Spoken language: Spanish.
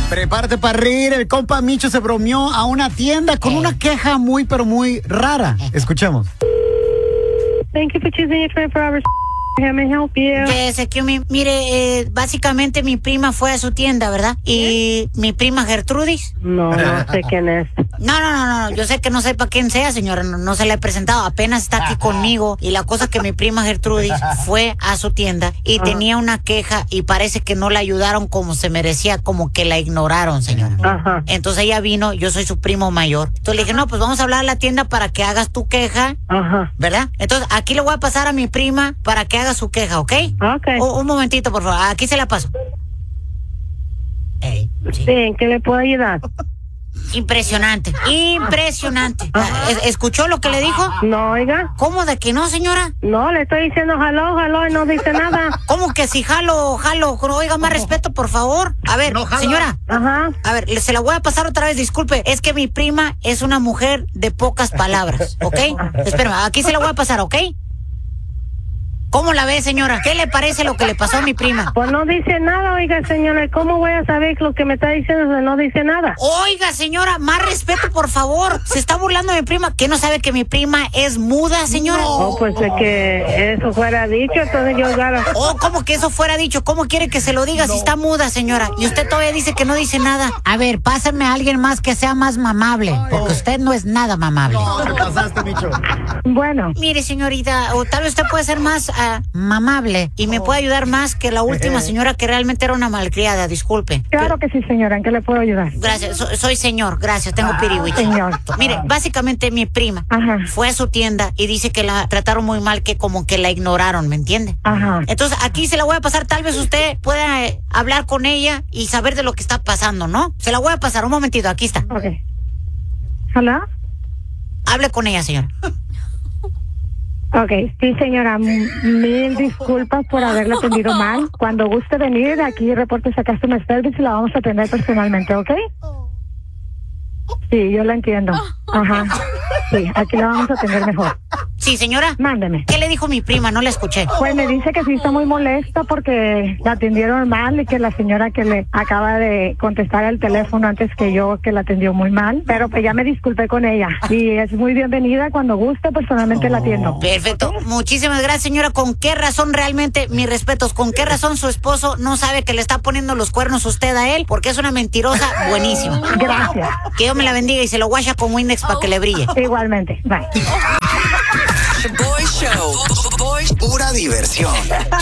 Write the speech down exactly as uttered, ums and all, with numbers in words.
Prepárate para reír. El compa Micho se bromeó a una tienda con Eh. una queja muy, pero muy rara. Escuchemos. Thank you for choosing your twenty-four hours. How may I help you? Yes, excuse me. Mire, eh, básicamente mi prima fue a su tienda, ¿verdad? Y mi prima Gertrudis. No, no sé quién es. No, no, no, no, yo sé que no sepa quién sea, señora, no, no se la he presentado, apenas está aquí conmigo. Y la cosa es que mi prima Gertrudis fue a su tienda y tenía una queja y parece que no la ayudaron como se merecía, como que la ignoraron, señora. Ajá. Entonces ella vino, yo soy su primo mayor. Entonces le dije, no, pues vamos a hablar a la tienda para que hagas tu queja, Ajá. ¿verdad? Entonces aquí le voy a pasar a mi prima para que haga su queja, ¿ok? Ok. O- un momentito, por favor, aquí se la paso. Ey, sí. Sí, ¿en qué le puedo ayudar? Impresionante, impresionante. Ah, ¿es- ¿Escuchó lo que le dijo? No, oiga. ¿Cómo de que no, señora? No, le estoy diciendo jaló, jaló y no dice nada. ¿Cómo que si jalo, jalo? Oiga, más respeto, por favor. A ver, señora. Ajá. A ver, le- se la voy a pasar otra vez, disculpe. Es que mi prima es una mujer de pocas palabras, ¿ok? Espérame, aquí se la voy a pasar, ¿ok? ¿Cómo la ve, señora? ¿Qué le parece lo que le pasó a mi prima? Pues no dice nada, oiga, señora. ¿Cómo voy a saber lo que me está diciendo si no dice nada? Oiga, señora, más respeto, por favor. Se está burlando de mi prima. ¿Qué no sabe que mi prima es muda, señora? Oh, pues de que eso fuera dicho, entonces yo ya... Oh, ¿cómo que eso fuera dicho? ¿Cómo quiere que se lo diga si está muda, señora? Y usted todavía dice que no dice nada. A ver, pásame a alguien más que sea más mamable, porque usted no es nada mamable. No, te pasaste, Micho. Bueno, Mire, señorita, o tal vez usted puede ser más ah, mamable y me puede ayudar más que la última señora que realmente era una malcriada, disculpe. claro que sí, señora. ¿En qué le puedo ayudar? Gracias, so- soy señor, gracias, tengo pirihuichi. Señor. Mire, básicamente mi prima Ajá. fue a su tienda y dice que la trataron muy mal, que como que la ignoraron, ¿me entiende? Ajá. Entonces aquí se la voy a pasar, tal vez usted pueda eh, hablar con ella y saber de lo que está pasando, ¿no? Se la voy a pasar, un momentito, aquí está. Ok. ¿Hola? Hable con ella, señora. Ok, sí, señora. M- Mil disculpas por haberla atendido mal. Cuando guste venir, aquí reportes a Customer Service y la vamos a atender personalmente, ¿ok? Sí, yo la entiendo. Ajá. Sí, aquí la vamos a atender mejor. Sí, señora. Mándeme. ¿Qué le dijo mi prima? No la escuché. Pues me dice que sí está muy molesta porque la atendieron mal y que la señora que le acaba de contestar el teléfono antes que yo, que la atendió muy mal. Pero pues ya me disculpé con ella. Y es muy bienvenida. Cuando guste, personalmente la atiendo. Perfecto. Muchísimas gracias, señora. ¿Con qué razón realmente, mis respetos, con qué razón su esposo no sabe que le está poniendo los cuernos usted a él? Porque es una mentirosa buenísima. Gracias. Que Dios me la bendiga y se lo guacha con Windex para que le brille. Igualmente. Bye. The Boy Show. Boy Pura diversión.